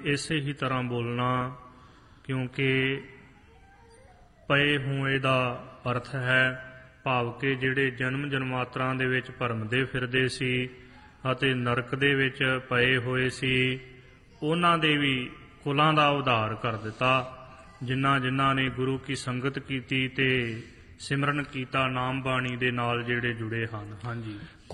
ਇਸੇ ਹੀ ਤਰ੍ਹਾਂ ਬੋਲਣਾ, ਕਿਉਂਕਿ ਪਏ ਹੋਏ ਦਾ ਅਰਥ ਹੈ ਭਾਵ ਕਿ ਜਿਹੜੇ ਜਨਮ ਜਨਮਾਂਤਰਾਂ ਦੇ ਵਿੱਚ ਭਰਮਦੇ ਫਿਰਦੇ ਸੀ ਅਤੇ ਨਰਕ ਦੇ ਵਿੱਚ ਪਏ ਹੋਏ ਸੀ, ਉਹਨਾਂ ਦੇ ਵੀ ਕੁਲਾਂ ਦਾ ਉਧਾਰ ਕਰ ਦਿੱਤਾ। ਜਿਨ੍ਹਾਂ ਜਿਨ੍ਹਾਂ ਨੇ ਗੁਰੂ ਕੀ ਸੰਗਤ ਕੀਤੀ ਤੇ ਸਿਮਰਨ ਕੀਤਾ, ਨਾਮ ਬਾਣੀ ਦੇ ਨਾਲ ਜਿਹੜੇ ਜੁੜੇ ਹਨ। ਹਾਂਜੀ।